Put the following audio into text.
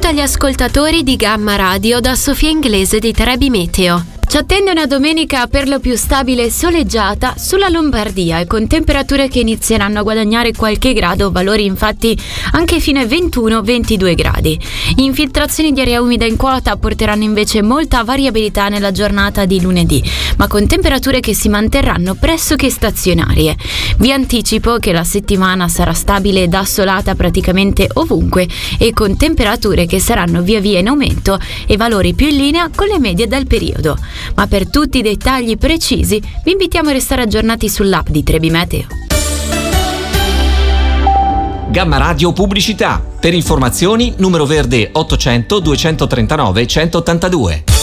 agli ascoltatori di Gamma Radio da Sofia Inglese di Trebi Meteo. Ci attende una domenica per lo più stabile e soleggiata sulla Lombardia e con temperature che inizieranno a guadagnare qualche grado, valori infatti anche fino ai 21-22 gradi. Infiltrazioni di aria umida in quota porteranno invece molta variabilità nella giornata di lunedì, ma con temperature che si manterranno pressoché stazionarie. Vi anticipo che la settimana sarà stabile ed assolata praticamente ovunque e con temperature che saranno via via in aumento e valori più in linea con le medie del periodo. Ma per tutti i dettagli precisi vi invitiamo a restare aggiornati sull'app di Trebi Meteo. Gamma Radio Pubblicità. Per informazioni numero verde 800 239 182.